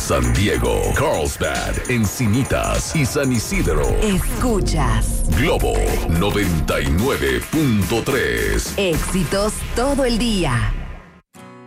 San Diego, Carlsbad, Encinitas y San Isidro. Escuchas Globo 99.3. éxitos todo el día.